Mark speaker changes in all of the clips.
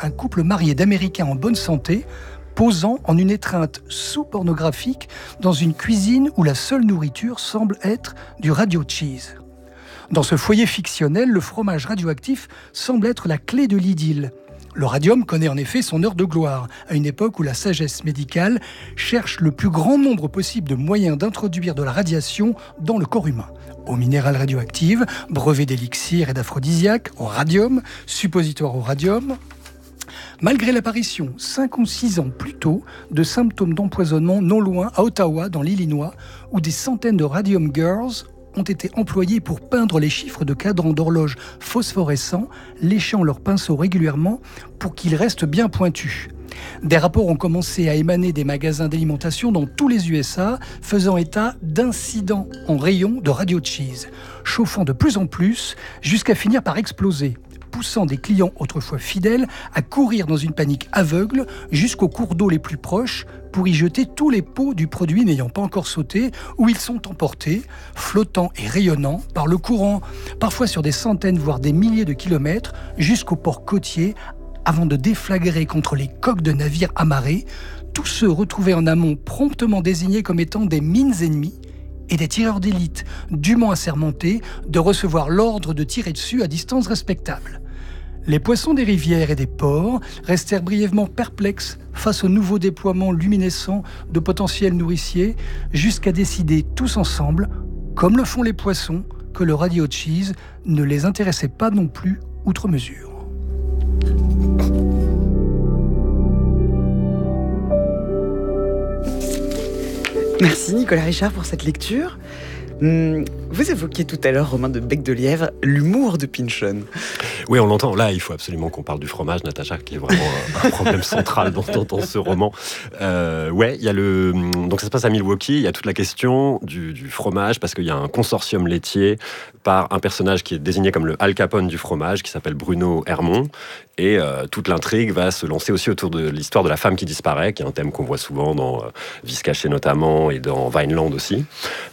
Speaker 1: un couple marié d'Américains en bonne santé, posant en une étreinte sous-pornographique dans une cuisine où la seule nourriture semble être du radio cheese. Dans ce foyer fictionnel, le fromage radioactif semble être la clé de l'idylle. Le radium connaît en effet son heure de gloire, à une époque où la sagesse médicale cherche le plus grand nombre possible de moyens d'introduire de la radiation dans le corps humain. Eau minérale radioactive, brevets d'élixir et d'aphrodisiaques, au radium, suppositoire au radium. Malgré l'apparition, 5 ou 6 ans plus tôt, de symptômes d'empoisonnement non loin, à Ottawa, dans l'Illinois, où des centaines de radium girls ont été employés pour peindre les chiffres de cadrans d'horloges phosphorescents, léchant leurs pinceaux régulièrement pour qu'ils restent bien pointus. Des rapports ont commencé à émaner des magasins d'alimentation dans tous les USA, faisant état d'incidents en rayon de radio cheese, chauffant de plus en plus jusqu'à finir par exploser, poussant des clients autrefois fidèles à courir dans une panique aveugle jusqu'aux cours d'eau les plus proches pour y jeter tous les pots du produit n'ayant pas encore sauté, où ils sont emportés, flottants et rayonnants par le courant, parfois sur des centaines voire des milliers de kilomètres, jusqu'au port côtier, avant de déflagrer contre les coques de navires amarrés, tous ceux retrouvés en amont promptement désignés comme étant des mines ennemies, et des tireurs d'élite dûment assermentés de recevoir l'ordre de tirer dessus à distance respectable. Les poissons des rivières et des ports restèrent brièvement perplexes face au nouveau déploiement luminescent de potentiels nourriciers, jusqu'à décider tous ensemble, comme le font les poissons, que le radio cheese ne les intéressait pas non plus outre mesure.
Speaker 2: Merci Nicolas Richard pour cette lecture. Vous évoquiez tout à l'heure, Romain de Bec de Lièvre, l'humour de Pynchon.
Speaker 3: Oui, on l'entend. Là, il faut absolument qu'on parle du fromage, Natacha, qui est vraiment un problème central dans ce roman. Ouais, il y a donc ça se passe à Milwaukee. Il y a toute la question du fromage, parce qu'il y a un consortium laitier par un personnage qui est désigné comme le Al Capone du fromage, qui s'appelle Bruno Hermont. Et toute l'intrigue va se lancer aussi autour de l'histoire de la femme qui disparaît, qui est un thème qu'on voit souvent dans Vice caché notamment, et dans Vineland aussi.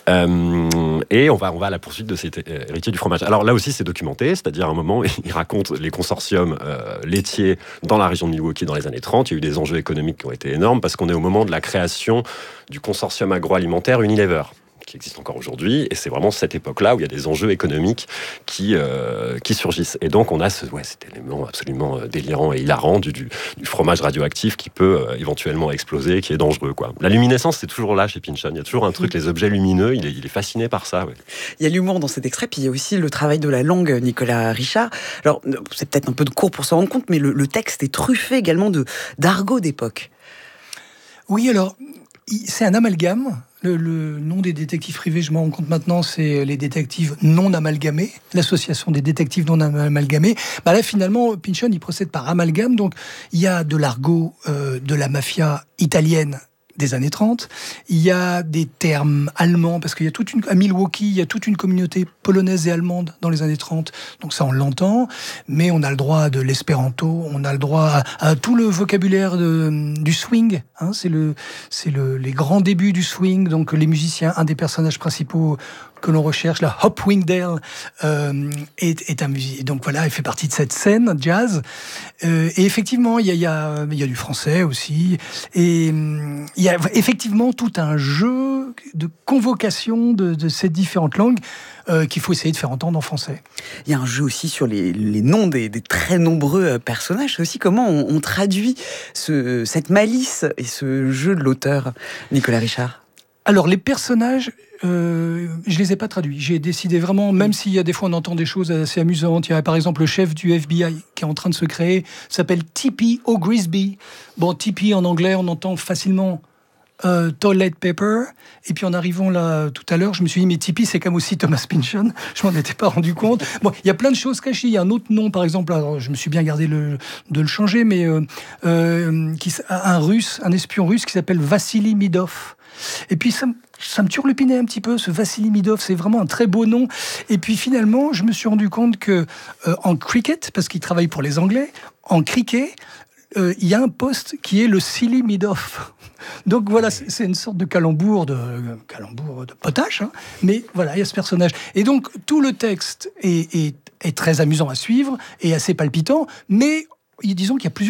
Speaker 3: Et on va à la poursuite de cet héritier du fromage. Alors là aussi, c'est documenté, c'est-à-dire à un moment, il raconte les consortiums laitiers dans la région de Milwaukee dans les années 30. Il y a eu des enjeux économiques qui ont été énormes, parce qu'on est au moment de la création du consortium agroalimentaire Unilever, qui existe encore aujourd'hui, et c'est vraiment cette époque-là où il y a des enjeux économiques qui surgissent. Et donc on a cet élément absolument délirant et hilarant du fromage radioactif qui peut éventuellement exploser, qui est dangereux, quoi. La luminescence, c'est toujours là chez Pynchon. Il y a toujours un truc, les objets lumineux, il est fasciné par ça. Ouais.
Speaker 2: Il y a l'humour dans cet extrait, puis il y a aussi le travail de la langue, Nicolas Richard. Alors, c'est peut-être un peu de court pour s'en rendre compte, mais le texte est truffé également d'argot d'époque.
Speaker 1: Oui, alors, c'est un amalgame. Le nom des détectives privés, je m'en rends compte maintenant, c'est les détectives non amalgamés, l'association des détectives non amalgamés. Là, finalement, Pynchon, il procède par amalgame. Donc, il y a de l'argot de la mafia italienne des années 30. Il y a des termes allemands, parce qu'il y a à Milwaukee, il y a toute une communauté polonaise et allemande dans les années 30. Donc ça, on l'entend. Mais on a le droit de l'espéranto, on a le droit à tout le vocabulaire du swing. Hein, c'est les grands débuts du swing. Donc les musiciens, un des personnages principaux que l'on recherche, la Hop Wingdale, est un musicien. Donc voilà, il fait partie de cette scène jazz. Et effectivement, il y a du français aussi. Et il y a effectivement tout un jeu de convocation de ces différentes langues qu'il faut essayer de faire entendre en français.
Speaker 2: Il y a un jeu aussi sur les noms des très nombreux personnages. C'est aussi comment on traduit cette malice et ce jeu de l'auteur, Nicolas Richard.
Speaker 1: Alors, les personnages, je les ai pas traduits. J'ai décidé vraiment, même s'il y a des fois on entend des choses assez amusantes. Il y a par exemple le chef du FBI qui est en train de se créer, s'appelle T.P. O'Grisby. Bon, T.P. en anglais, on entend facilement toilet paper. Et puis en arrivant là tout à l'heure, je me suis dit, mais T.P. c'est comme aussi Thomas Pynchon. Je m'en étais pas rendu compte. Bon, il y a plein de choses cachées. Il y a un autre nom, par exemple, alors je me suis bien gardé de le changer, mais un espion russe qui s'appelle Vassili Midov. Et puis ça me turlupinait un petit peu, ce Vassili Midov, c'est vraiment un très beau nom. Et puis finalement, je me suis rendu compte que en cricket, parce qu'il travaille pour les Anglais, en cricket, il y a un poste qui est le Silly Midov. Donc voilà, c'est une sorte de calembour de potache, hein. Mais voilà, il y a ce personnage. Et donc tout le texte est très amusant à suivre et assez palpitant, mais disons qu'il y a plusieurs